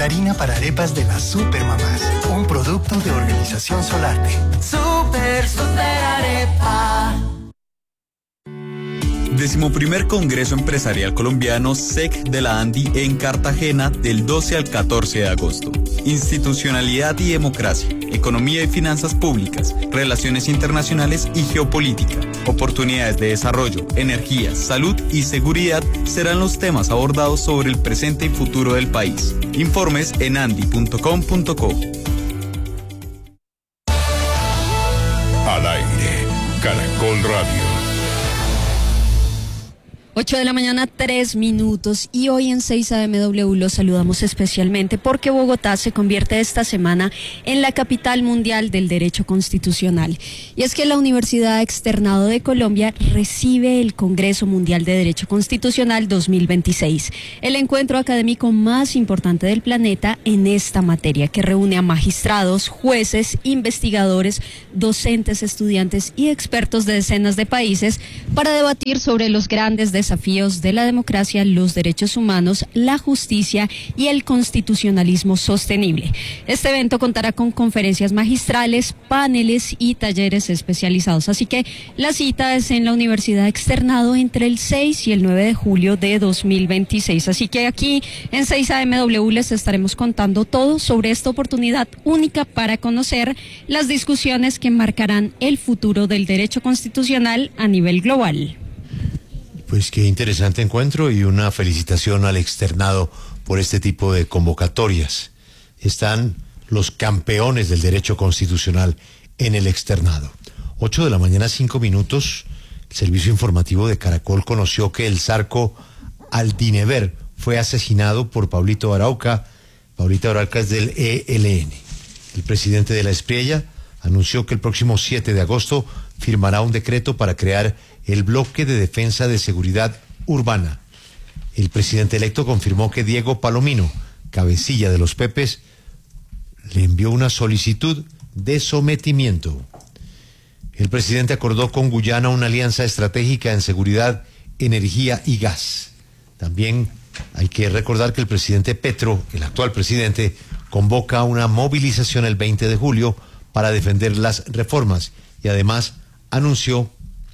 la harina para arepas de las Supermamás, un producto de Organización Solarte. Super arepa. 11º Congreso Empresarial Colombiano SEC de la ANDI en Cartagena del 12 al 14 de agosto. Institucionalidad y democracia, economía y finanzas públicas, relaciones internacionales y geopolítica, oportunidades de desarrollo, energía, salud y seguridad serán los temas abordados sobre el presente y futuro del país. Informes en andi.com.co. Al aire, Caracol Radio. 8 de la mañana, 3 minutos, y hoy en 6 AMW los saludamos especialmente porque Bogotá se convierte esta semana en la capital mundial del derecho constitucional. Y es que la Universidad Externado de Colombia recibe el Congreso Mundial de Derecho Constitucional 2026, el encuentro académico más importante del planeta en esta materia, que reúne a magistrados, jueces, investigadores, docentes, estudiantes y expertos de decenas de países para debatir sobre los grandes desafíos de la democracia, los derechos humanos, la justicia y el constitucionalismo sostenible. Este evento contará con conferencias magistrales, paneles y talleres especializados. Así que la cita es en la Universidad Externado entre el 6 y el 9 de julio de 2026. Así que aquí en 6 AMW les estaremos contando todo sobre esta oportunidad única para conocer las discusiones que marcarán el futuro del derecho constitucional a nivel global. Pues qué interesante encuentro y una felicitación al Externado por este tipo de convocatorias. Están los campeones del derecho constitucional en el Externado. 8 de la mañana, 5 minutos. El servicio informativo de Caracol conoció que el zarco Aldinever fue asesinado por Pablito Arauca. Pablito Arauca es del ELN. El presidente de la Espriella anunció que el próximo 7 de agosto firmará un decreto para crear el bloque de defensa de seguridad urbana. El presidente electo confirmó que Diego Palomino, cabecilla de los Pepes, le envió una solicitud de sometimiento. El presidente acordó con Guyana una alianza estratégica en seguridad, energía y gas. También hay que recordar que el presidente Petro, el actual presidente, convoca una movilización el 20 de julio para defender las reformas y además anunció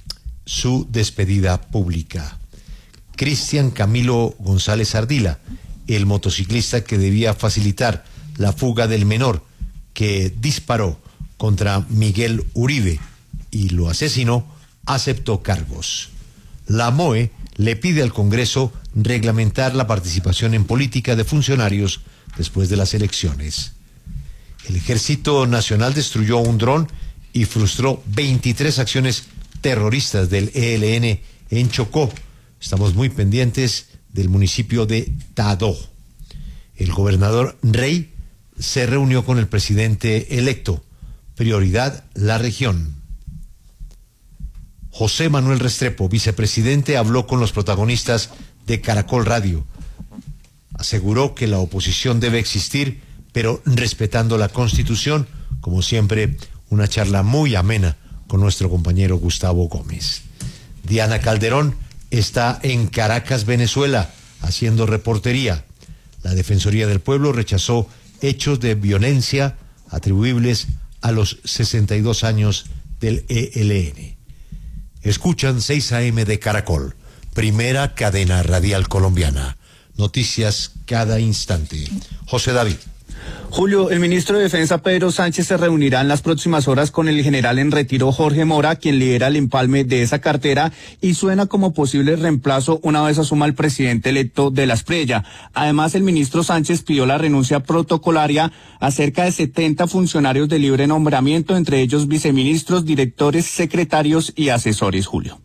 su despedida pública. Cristian Camilo González Ardila, el motociclista que debía facilitar la fuga del menor que disparó contra Miguel Uribe y lo asesinó, aceptó cargos. La MOE le pide al Congreso reglamentar la participación en política de funcionarios después de las elecciones. El Ejército Nacional destruyó un dron y frustró 23 acciones terroristas del ELN en Chocó. Estamos muy pendientes del municipio de Tadó. El gobernador Rey se reunió con el presidente electo. Prioridad, la región. José Manuel Restrepo, vicepresidente, habló con los protagonistas de Caracol Radio. Aseguró que la oposición debe existir, pero respetando la Constitución. Como siempre, una charla muy amena con nuestro compañero Gustavo Gómez. Diana Calderón está en Caracas, Venezuela, haciendo reportería. La Defensoría del Pueblo rechazó hechos de violencia atribuibles a los 62 años del ELN. Escuchan 6 AM de Caracol, primera cadena radial colombiana. Noticias cada instante. José David. Julio, el ministro de Defensa Pedro Sánchez se reunirá en las próximas horas con el general en retiro Jorge Mora, quien lidera el empalme de esa cartera y suena como posible reemplazo una vez asuma el presidente electo de la Espriella. Además, el ministro Sánchez pidió la renuncia protocolaria a cerca de 70 funcionarios de libre nombramiento, entre ellos viceministros, directores, secretarios y asesores. Julio.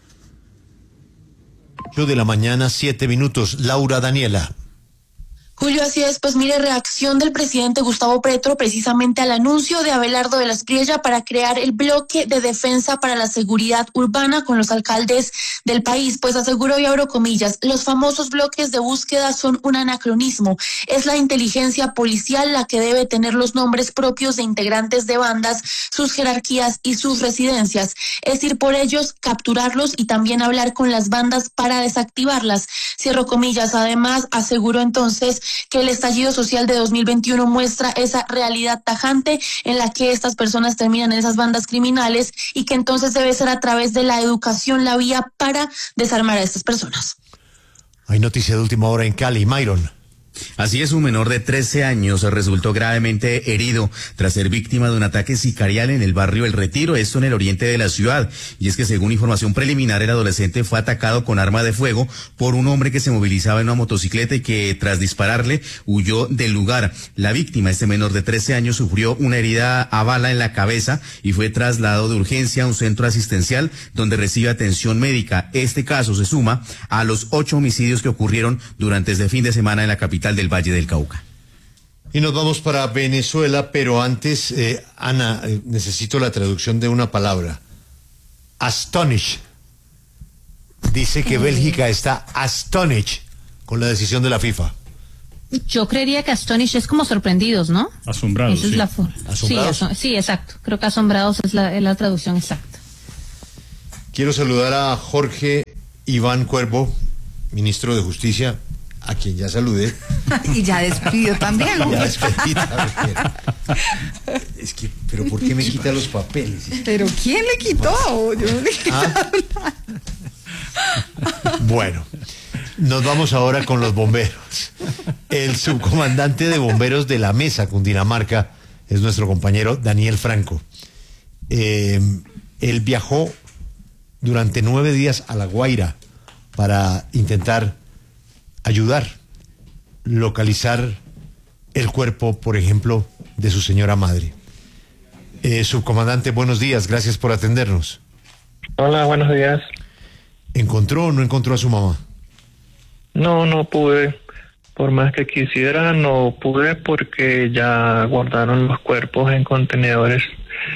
8 de la mañana, 7 minutos. Laura Daniela. Julio, así es, pues mire, reacción del presidente Gustavo Petro precisamente al anuncio de Abelardo de la Espriella para crear el bloque de defensa para la seguridad urbana con los alcaldes del país. Pues aseguró, y abro comillas, los famosos bloques de búsqueda son un anacronismo. Es la inteligencia policial la que debe tener los nombres propios de integrantes de bandas, sus jerarquías y sus residencias. Es ir por ellos, capturarlos y también hablar con las bandas para desactivarlas. Cierro comillas. Además, aseguró entonces que el estallido social de 2021 muestra esa realidad tajante en la que estas personas terminan en esas bandas criminales y que entonces debe ser a través de la educación la vía para desarmar a estas personas. Hay noticia de última hora en Cali, Myron. Así es, un menor de 13 años resultó gravemente herido tras ser víctima de un ataque sicarial en el barrio El Retiro, esto en el oriente de la ciudad. Y es que según información preliminar, el adolescente fue atacado con arma de fuego por un hombre que se movilizaba en una motocicleta y que tras dispararle huyó del lugar. La víctima, este menor de 13 años, sufrió una herida a bala en la cabeza y fue trasladado de urgencia a un centro asistencial donde recibe atención médica. Este caso se suma a los 8 homicidios que ocurrieron durante este fin de semana en la capital del Valle del Cauca. Y nos vamos para Venezuela, pero antes, Ana, necesito la traducción de una palabra. Astonish. Dice que Bélgica está astonished con la decisión de la FIFA. Yo creería que astonish es como sorprendidos, ¿no? Asombrados. Esa es la forma. ¿Asombrados? Sí, exacto. Creo que asombrados es la traducción exacta. Quiero saludar a Jorge Iván Cuervo, ministro de Justicia, a quien ya saludé. Y ya despidió también. Ya despedí también. Es que, pero ¿por qué me quita los papeles? ¿Pero quién le quitó? Yo no le quité nada. Bueno, nos vamos ahora con los bomberos. El subcomandante de bomberos de La Mesa, Cundinamarca, es nuestro compañero Daniel Franco. Él viajó durante 9 días a La Guaira para intentar ayudar, localizar el cuerpo, por ejemplo, de su señora madre. Subcomandante, buenos días, gracias por atendernos. Hola, buenos días. ¿Encontró o no encontró a su mamá? No pude. Por más que quisiera, no pude porque ya guardaron los cuerpos en contenedores.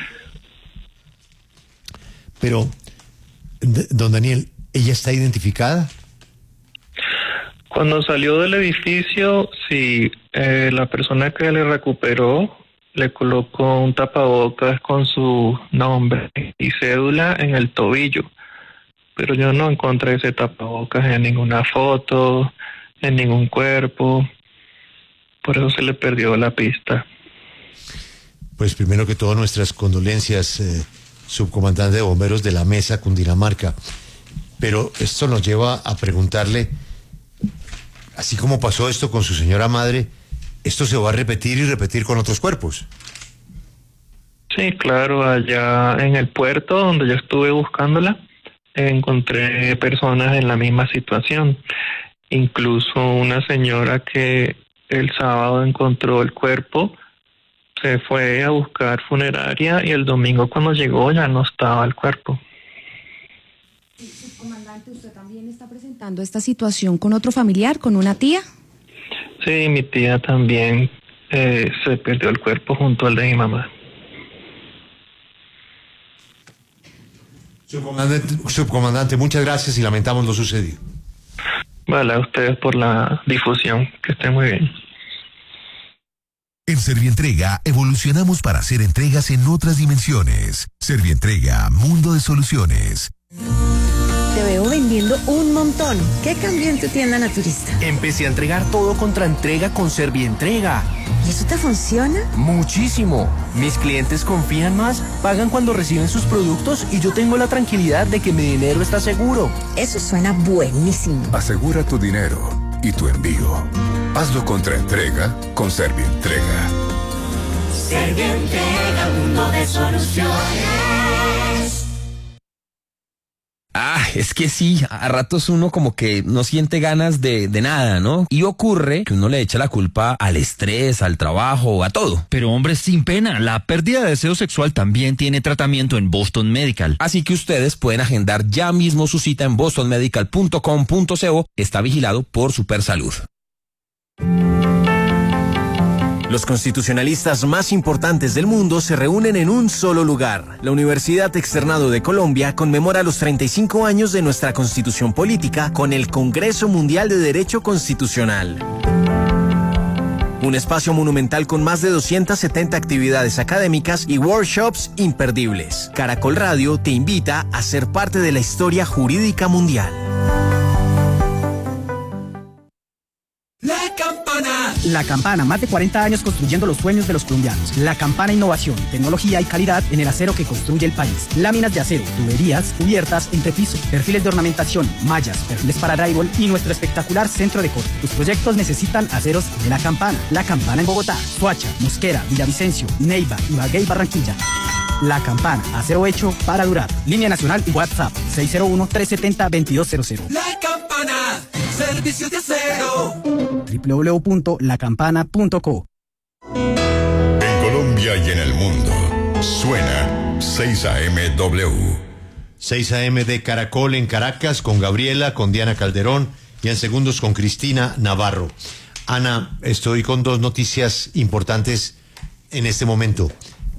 Pero, don Daniel, ¿ella está identificada? Cuando salió del edificio, sí, la persona que le recuperó le colocó un tapabocas con su nombre y cédula en el tobillo, pero yo no encontré ese tapabocas en ninguna foto, en ningún cuerpo, por eso se le perdió la pista. Pues primero que todo nuestras condolencias, subcomandante de bomberos de La Mesa, Cundinamarca, pero esto nos lleva a preguntarle, así como pasó esto con su señora madre, ¿esto se va a repetir y repetir con otros cuerpos? Sí, claro, allá en el puerto donde yo estuve buscándola, encontré personas en la misma situación. Incluso una señora que el sábado encontró el cuerpo, se fue a buscar funeraria y el domingo cuando llegó ya no estaba el cuerpo. Comandante, ¿usted también está presentando esta situación con otro familiar, con una tía? Sí, mi tía también se perdió el cuerpo junto al de mi mamá. Subcomandante, muchas gracias y lamentamos lo sucedido. Vale, a ustedes por la difusión, que estén muy bien. En Servientrega evolucionamos para hacer entregas en otras dimensiones. Servientrega, mundo de soluciones. Te veo vendiendo un montón. ¿Qué cambió en tu tienda naturista? Empecé a entregar todo contra entrega con Servientrega. ¿Y eso te funciona? Muchísimo. Mis clientes confían más, pagan cuando reciben sus productos y yo tengo la tranquilidad de que mi dinero está seguro. Eso suena buenísimo. Asegura tu dinero y tu envío. Hazlo contra entrega con Servientrega. Servientrega, mundo de soluciones. Es que sí, a ratos uno como que no siente ganas de nada, ¿no? Y ocurre que uno le echa la culpa al estrés, al trabajo, a todo. Pero hombre, sin pena, la pérdida de deseo sexual también tiene tratamiento en Boston Medical. Así que ustedes pueden agendar ya mismo su cita en bostonmedical.com.co. Está vigilado por Supersalud. Los constitucionalistas más importantes del mundo se reúnen en un solo lugar. La Universidad Externado de Colombia conmemora los 35 años de nuestra Constitución Política con el Congreso Mundial de Derecho Constitucional. Un espacio monumental con más de 270 actividades académicas y workshops imperdibles. Caracol Radio te invita a ser parte de la historia jurídica mundial. La campana Campana. La Campana, más de 40 años construyendo los sueños de los colombianos. La Campana, innovación, tecnología y calidad en el acero que construye el país. Láminas de acero, tuberías, cubiertas, entrepiso, perfiles de ornamentación, mallas, perfiles para drywall y nuestro espectacular centro de corte. Tus proyectos necesitan aceros de La Campana. La Campana en Bogotá, Soacha, Mosquera, Villavicencio, Neiva, Ibagué y Barranquilla. La Campana, acero hecho para durar. Línea nacional y WhatsApp 601-370-2200. La Campana, servicios de acero. www.lacampana.co. En Colombia y en el mundo, suena 6 AM-W. 6 AM de Caracol en Caracas, con Gabriela, con Diana Calderón y en segundos con Cristina Navarro. Ana, estoy con dos noticias importantes en este momento.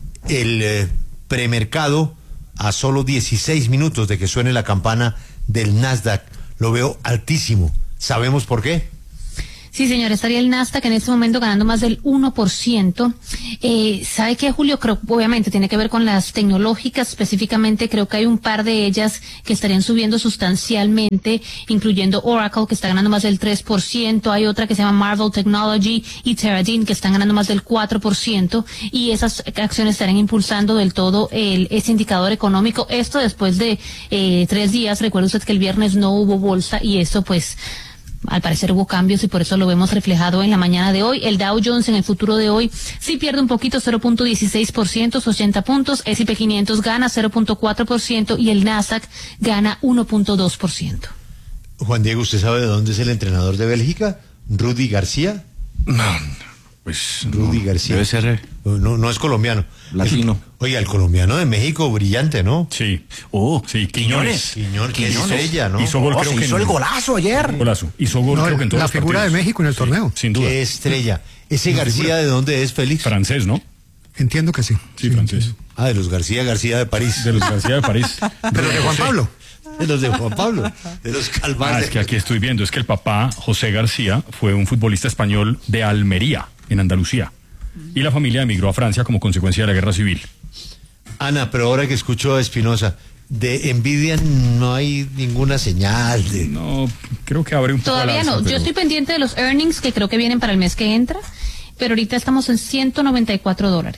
El premercado, a solo 16 minutos de que suene la campana del Nasdaq, lo veo altísimo. ¿Sabemos por qué? Sí, señor, estaría el Nasdaq en este momento ganando más del 1%. ¿Sabe qué, Julio? Creo obviamente tiene que ver con las tecnológicas, específicamente creo que hay un par de ellas que estarían subiendo sustancialmente, incluyendo Oracle, que está ganando más del 3%, hay otra que se llama Marvel Technology y Teradin, que están ganando más del 4%, y esas acciones estarían impulsando del todo ese indicador económico. Esto después de 3 días, recuerde usted que el viernes no hubo bolsa, y eso pues al parecer hubo cambios y por eso lo vemos reflejado en la mañana de hoy. El Dow Jones en el futuro de hoy sí pierde un poquito, 0.16%, 80 puntos. S&P 500 gana 0.4% y el Nasdaq gana 1.2%. Juan Diego, ¿usted sabe de dónde es el entrenador de Bélgica? ¿Rudy García? No, pues Rudy García. Debe ser no es colombiano. latino. Oiga, el colombiano de México, brillante, ¿no? Sí. Sí, Quiñones. Que es estrella, ¿no? Hizo gol, creo que hizo el golazo ayer. Golazo. Hizo gol, creo que en todos los figura partidos. de México en el torneo. Sin duda. Qué estrella. ¿Ese García de dónde es, Félix? Francés, ¿no? Entiendo que sí. Sí, francés. De los García de París. De los García de París. Pero de Juan Pablo. De los de Juan Pablo. De los Calvar. Es que aquí estoy viendo, es que el papá, José García, fue un futbolista español de Almería, en Andalucía. Y la familia emigró a Francia como consecuencia de la guerra civil. Ana, pero ahora que escucho a Espinosa, de envidia no hay ninguna señal de... No, creo que abre un poco Todavía la no. pero... Yo estoy pendiente de los earnings que creo que vienen para el mes que entra, pero ahorita estamos en $194.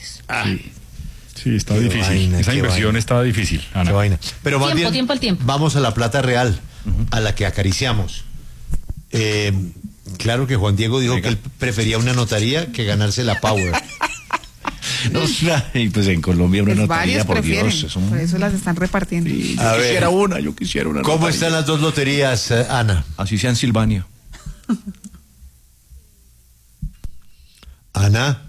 Sí, está difícil. Esa inversión está difícil, Ana. Qué vaina. Pero más bien, Tiempo al tiempo. vamos a la plata real, a la que acariciamos. Claro que Juan Diego dijo que él prefería una notaría que ganarse la Power. Y pues en Colombia una Pues notaría, varios por prefieren, Dios. por eso las están repartiendo. Sí, A ver, yo quisiera una ¿cómo notaría. están las dos loterías, Ana? Así sea en Silvania. Ana.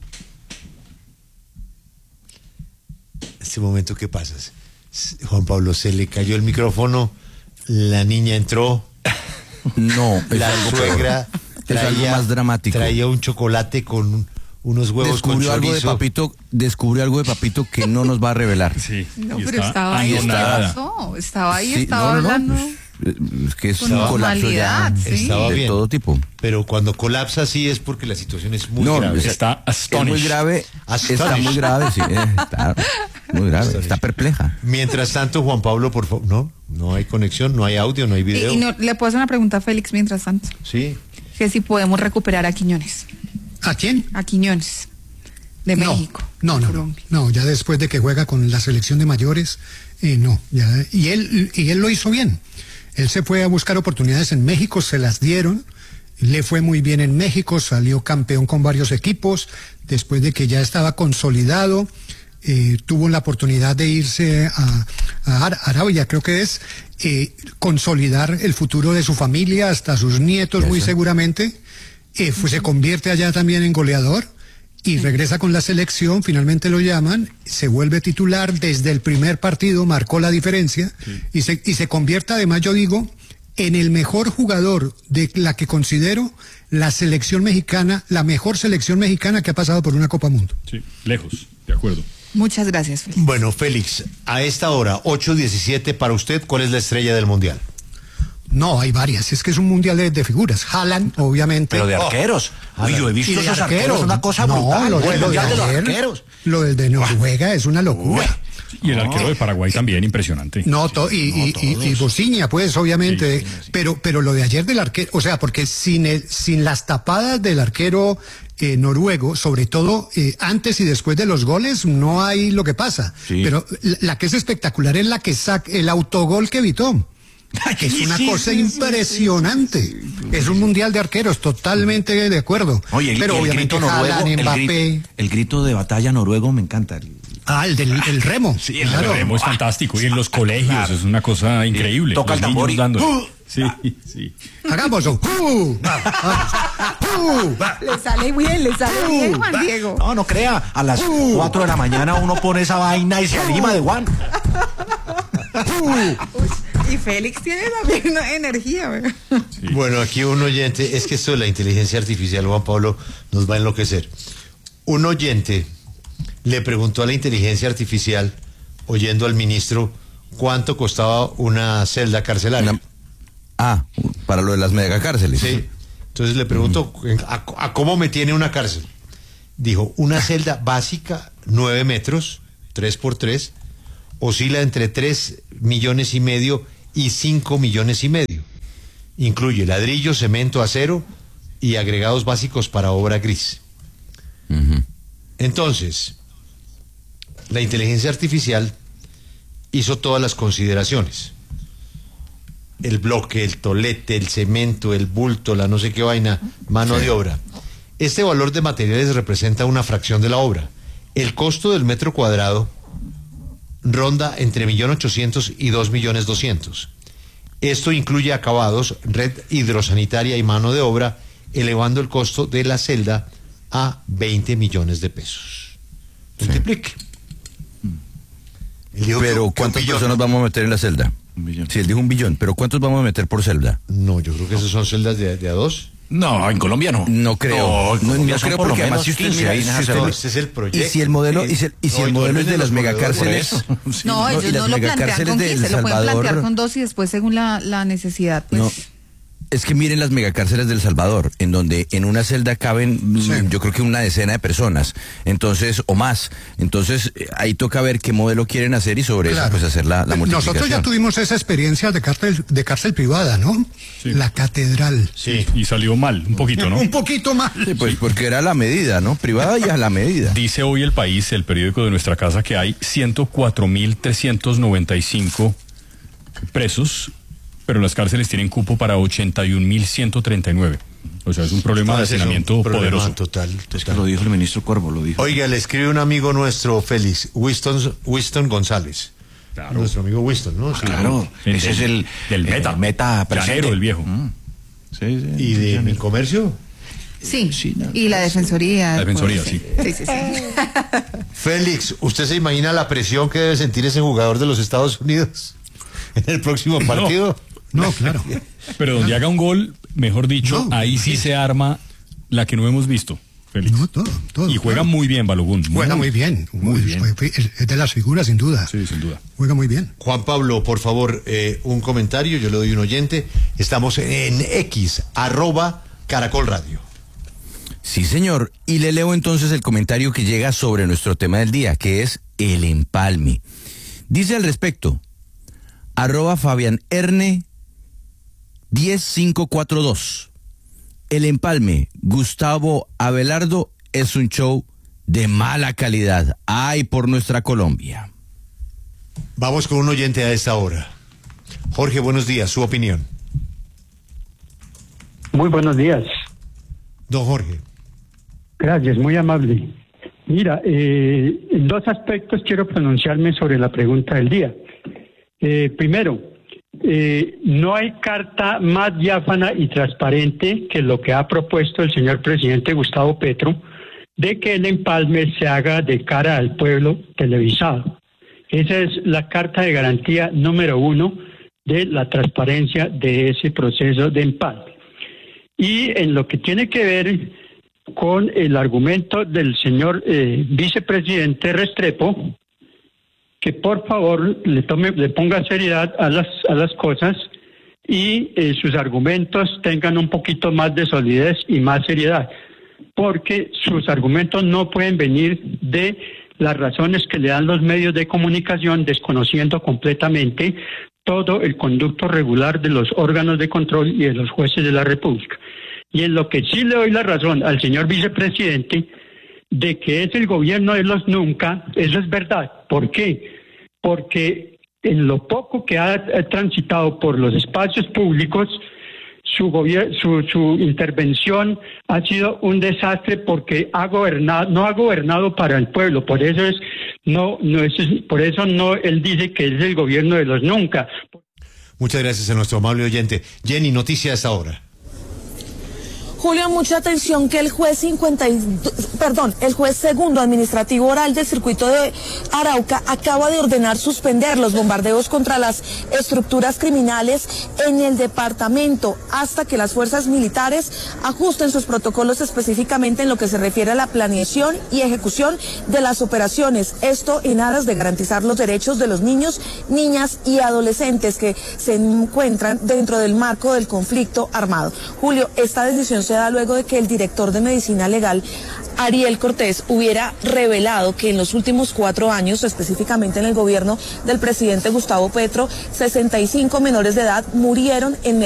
Este momento, ¿qué pasa? Juan Pablo, se le cayó el micrófono, la niña entró. No, la suegra es algo más dramático. Traía un chocolate con unos huevos con chorizo. Descubrió algo de Papito que no nos va a revelar. Sí. No, pero estaba ahí, estaba ahí, Sí, estaba hablando. Es que es con un colapso ya normalidad, sí. Estaba de bien, todo tipo. pero cuando colapsa así es porque la situación es muy grave. Está Es muy grave. Está muy grave, sí. Está muy grave. Está perpleja. Mientras tanto, Juan Pablo, por favor, no hay conexión, no hay audio, no hay video. Y no, le puedo hacer una pregunta a Félix mientras tanto. Sí. Que si podemos recuperar a Quiñones. ¿A quién? A Quiñones. De México. No, ya después de que juega con la selección de mayores, no. Ya, y él lo hizo bien. Él se fue a buscar oportunidades en México, se las dieron, le fue muy bien en México, salió campeón con varios equipos, después de que ya estaba consolidado, tuvo la oportunidad de irse a Arabia, creo que es, consolidar el futuro de su familia, hasta sus nietos muy seguramente, se convierte allá también en goleador, y regresa con la selección, finalmente lo llaman, se vuelve titular desde el primer partido, marcó la diferencia, y se convierte además, yo digo, en el mejor jugador de la que considero la selección mexicana, la mejor selección mexicana que ha pasado por una Copa Mundo. Sí, lejos, de acuerdo. Muchas gracias, Félix. Bueno, Félix, a esta hora, 8:17, para usted, ¿cuál es la estrella del Mundial? No, hay varias. Es que es un mundial de figuras. Haaland, obviamente. Pero de arqueros. Haaland. Yo he visto Y de esos arqueros, una cosa brutal. Lo El de mundial de los ayer, arqueros. Lo del de Noruega es una locura. Y el arquero de Paraguay también, impresionante. Y Bociña, pues, obviamente. Sí. Pero lo de ayer del arquero, o sea, porque sin las tapadas del arquero noruego, sobre todo antes y después de los goles, no hay lo que pasa. Sí. Pero la que es espectacular es la que el autogol que evitó. Que es una cosa impresionante. Es un mundial de arqueros, totalmente de acuerdo. Oye, pero obviamente Mbappé. El grito de batalla noruego me encanta. El del remo. Sí, el remo es fantástico. Y en los colegios es una cosa increíble. Toca el tambor y... Sí. Hagámoslo. Le sale bien, Juan Diego. No crea. A las 4 de la mañana uno pone esa vaina y se anima de Juan. Y Félix tiene también energía. Sí. Bueno, aquí un oyente, es que esto de la inteligencia artificial, Juan Pablo, nos va a enloquecer. Un oyente le preguntó a la inteligencia artificial, oyendo al ministro, cuánto costaba una celda carcelaria. Para lo de las megacárceles. Sí. Entonces le preguntó, ¿a cómo me tiene una cárcel? Dijo, una celda básica, 9 metros, 3x3, oscila entre 3,5 millones y 5,5 millones. Incluye ladrillo, cemento, acero y agregados básicos para obra gris. Entonces, la inteligencia artificial hizo todas las consideraciones. El bloque, el tolete, el cemento, el bulto, la no sé qué vaina, mano de obra. Este valor de materiales representa una fracción de la obra. El costo del metro cuadrado ronda entre 1.800.000 y 2.200.000. Esto incluye acabados, red hidrosanitaria y mano de obra, elevando el costo de la celda a 20 millones de pesos. Multiplique. Pero ¿cuántas personas vamos a meter en la celda? Sí, él dijo 1 billón, pero ¿cuántos vamos a meter por celda? No, yo creo que esas son celdas de a 2. No, en Colombia no. No creo. No creo porque además si usted mira, este es el proyecto. Y si el modelo, es de las megacárceles. No, ellos no lo plantean con 15, lo pueden plantear con 2 y después según la necesidad, pues. No. Es que miren las megacárceles del Salvador, en donde en una celda caben, yo creo que una decena de personas, entonces, o más. Entonces, ahí toca ver qué modelo quieren hacer y sobre eso, pues, hacer la multiplicación. Nosotros ya tuvimos esa experiencia de cárcel privada, ¿no? Sí. La catedral. Sí, y salió mal, un poquito, ¿no? Un poquito mal. Sí, pues, porque era la medida, ¿no? Privada ya es la medida. Dice hoy El País, el periódico de nuestra casa, que hay 104.395 presos, pero las cárceles tienen cupo para 81.139. O sea, es un problema de hacinamiento poderoso. Total. Es que lo dijo el ministro Cuervo, lo dijo. Oiga, le escribe un amigo nuestro, Félix, Winston González. Claro. Nuestro amigo Winston, ¿no? Claro. Ese es el meta Llanero, el viejo. Sí. ¿Y de Mi Comercio? Sí, y la Defensoría. La Defensoría, sí. Sí. Félix, ¿usted se imagina la presión que debe sentir ese jugador de los Estados Unidos en el próximo partido? No, claro. Pero donde haga un gol, mejor dicho, ahí sí se arma la que no hemos visto, Félix. No, todo. Y juega muy bien Balogun. Juega muy bien. Es de las figuras, sin duda. Sí, sin duda. Juega muy bien. Juan Pablo, por favor, un comentario, yo le doy un oyente. Estamos en X, @Caracol Radio. Sí, señor. Y le leo entonces el comentario que llega sobre nuestro tema del día, que es el empalme. Dice al respecto, @FabianErne 10542. El empalme, Gustavo Abelardo, es un show de mala calidad. ¡Ay, por nuestra Colombia! Vamos con un oyente a esta hora. Jorge, buenos días, su opinión. Muy buenos días. Don Jorge. Gracias, muy amable. Mira, en 2 aspectos quiero pronunciarme sobre la pregunta del día. Primero, no hay carta más diáfana y transparente que lo que ha propuesto el señor presidente Gustavo Petro, de que el empalme se haga de cara al pueblo televisado. Esa es la carta de garantía número 1 de la transparencia de ese proceso de empalme. Y en lo que tiene que ver con el argumento del señor vicepresidente Restrepo, que por favor le ponga seriedad a las cosas y sus argumentos tengan un poquito más de solidez y más seriedad, porque sus argumentos no pueden venir de las razones que le dan los medios de comunicación, desconociendo completamente todo el conducto regular de los órganos de control y de los jueces de la República. Y en lo que sí le doy la razón al señor vicepresidente de que es el gobierno de los nunca, eso es verdad. ¿Por qué? Porque en lo poco que ha transitado por los espacios públicos, su intervención ha sido un desastre porque no ha gobernado para el pueblo. Por eso él dice que es el gobierno de los nunca. Muchas gracias a nuestro amable oyente. Jenny, noticia a esta hora. Julio, mucha atención que el juez segundo administrativo oral del circuito de Arauca acaba de ordenar suspender los bombardeos contra las estructuras criminales en el departamento hasta que las fuerzas militares ajusten sus protocolos específicamente en lo que se refiere a la planeación y ejecución de las operaciones. Esto en aras de garantizar los derechos de los niños, niñas y adolescentes que se encuentran dentro del marco del conflicto armado. Julio, esta decisión se da luego de que el director de Medicina Legal, Ariel Cortés, hubiera revelado que en los últimos 4 años, específicamente en el gobierno del presidente Gustavo Petro, 65 menores de edad murieron en